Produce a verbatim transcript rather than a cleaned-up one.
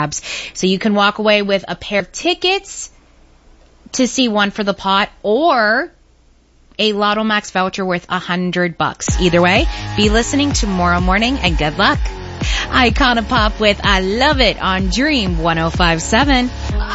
tabs. So you can walk away with a pair of tickets to see One for the Pot or a Lotto Max voucher worth a hundred bucks. Either way, be listening tomorrow morning and good luck. Icona Pop with I Love It on Dream one oh five point seven.